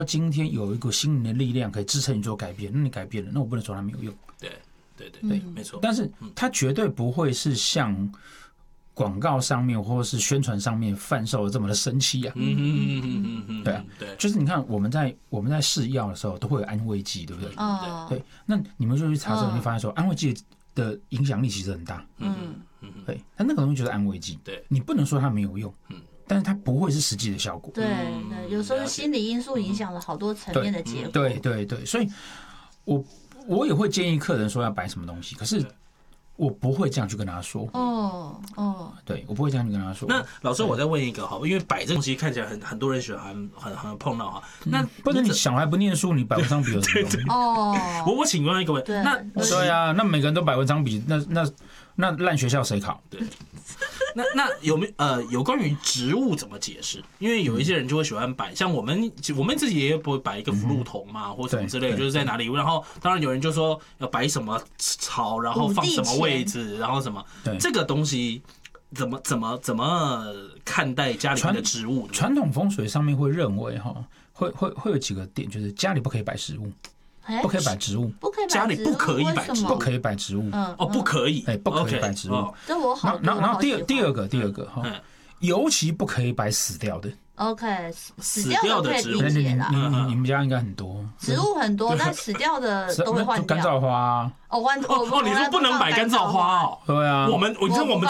今天有一个心灵的力量可以支撑你做改变，那你改变了，那我不能说它没有用。 对，没错。 但是它绝对不会是像广告上面或者是宣传上面贩售的这么的神奇啊。对啊， 对， 就是你看我们在试药的时候都会有安慰剂，对不对？对，那你们就去查之后，你会发现说安慰剂的影响力其实很大。对，但那个东西就是安慰剂， 对， 你不能说它没有用，但是它不会是实际的效果。 对，有时候是心理因素影响了好多层面的结果。 对，所以我也会建议客人说要摆什么东西，可是我不会这样去跟他说。对，我不会这样去跟他说。 那老师，我再问一个哈，因为摆这东西看起来很多人喜欢，很碰到哈。那不是你小孩不念书，你摆文章笔有什么用？ 我请问一个问题， 对啊，那每个人都摆文章笔，那烂学校谁考？ 对。那有没有关于植物怎么解释？因为有一些人就会喜欢摆，像我们自己也不会摆一个福禄桶嘛，或什么之类的，就是在哪里。然后当然有人就说要摆什么草，然后放什么位置，然后什么。这个东西怎么看待家里面的植物？ 传统风水上面会认为会有几个点，就是家里不可以摆食物。不可以摆植物， 家里不可以摆植物， 不可以摆植物。 不可以， 不可以摆植物。 这我好。 然后第二个哈，尤其不可以摆死掉的。 OK， 死掉的植物， 你们家应该很多， 植物很多，但死掉的都会换掉。 干燥花啊。 你说不能摆干燥花哦？ 对啊。 我们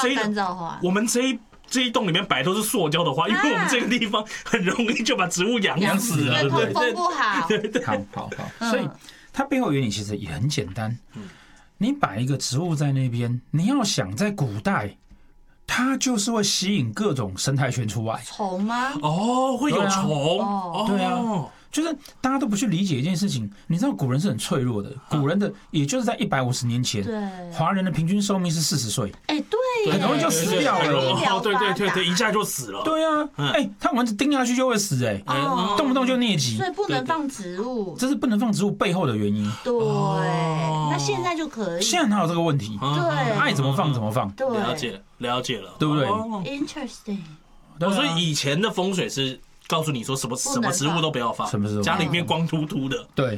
这一栋里面摆都是塑胶的花，因为我们这个地方很容易就把植物养死了， 通风不好。 好，所以它背后原理其实也很简单。你摆一个植物在那边，你要想在古代，它就是会吸引各种生态圈出来。 虫吗？ 会有虫。 对啊。就是大家都不去理解一件事情，你知道古人是很脆弱的，古人的也就是在150年前，华人的平均寿命是40岁， 对， 很容易就死掉了， 对，一下就死了， 对啊，它蚊子叮下去就会死，动不动就疟疾， 所以不能放植物， 这是不能放植物背后的原因。 对，那现在就可以， 现在哪有这个问题？ 对， 爱怎么放怎么放， 了解了， 对不对 ？Interesting， 所以以前的风水是告诉你说什么植物都不要放，家里面光秃秃的。 对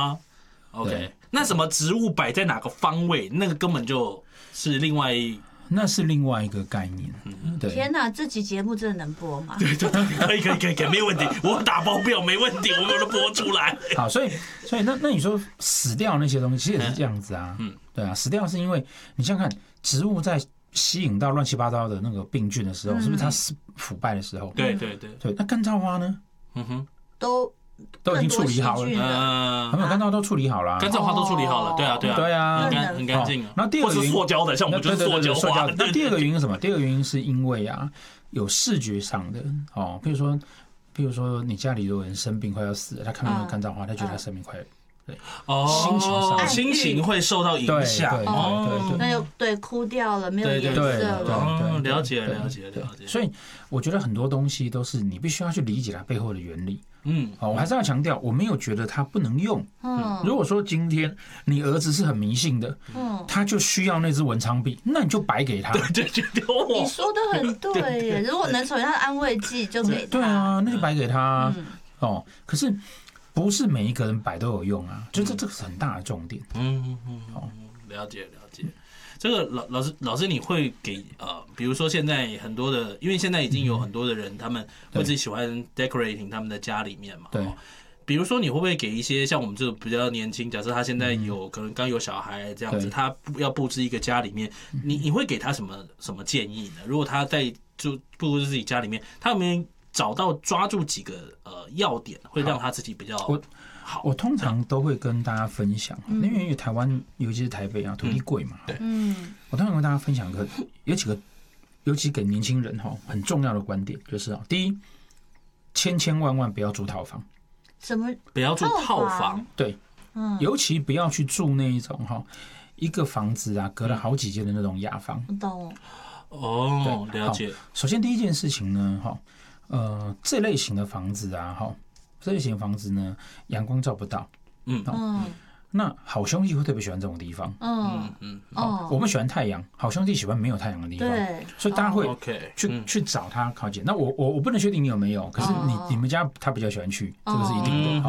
，OK。那什么植物摆在哪个方位，那个根本就是另外一个概念。对， 天哪，这集节目真的能播吗？ 对，可以，没问题，我打包票没问题，我们都播出来。 好，所以那你说死掉那些东西，其实也是这样子啊。对啊，死掉是因为你想想看，植物在吸引到乱七八糟的那个病菌的时候，是不是它腐败的时候？ 对。 那干燥花呢？都已经处理好了，还没有干燥都处理好了， 干燥花都处理好了，对啊，很干净。 然后第二个原因， 塑胶的，像我们就是塑胶花。 那第二个原因是什么？第二个原因是因为有视觉上的比如说你家里有人生病快要死了，他看到那个干燥花，他觉得他生命快。对， 心情会受到影响。 对，枯掉了，没有颜色了。 了解。 所以我觉得很多东西都是你必须要去理解它背后的原理。我还是要强调，我没有觉得它不能用。如果说今天你儿子是很迷信的，他就需要那支文昌笔，那你就摆给他。 对，你说的很对耶。如果能成为他的安慰剂，就给他。 对啊，那就摆给他。可是不是每一个人摆都有用啊，就这个是很大的重点。 了解。这个老师，你会给比如说现在很多的，因为现在已经有很多的人，他们会自己喜欢 decorating 他们的家里面嘛。 对。 比如说，你会不会给一些像我们这种比较年轻，假设他现在可能刚有小孩这样子，他要布置一个家里面，你会给他什么建议呢？如果他在就布置自己家里面，他有没有找到抓住几个要点，会让他自己比较好？ 我通常都会跟大家分享，因为台湾尤其是台北土地贵嘛。 对。 我通常跟大家分享有几个，尤其给年轻人很重要的观点，就是第一，千万不要住套房。 什么？ 不要住套房？ 对。尤其不要去住那一种一个房子隔了好几间的那种雅房。 懂。 了解。 首先第一件事情呢，这类型的房子呢，阳光照不到。那好兄弟会特别喜欢这种地方。我们喜欢太阳，好兄弟喜欢没有太阳的地方。 对， 所以大家会去找他靠近。那我不能确定你有没有，可是你们家他比较喜欢去，这个是一定的。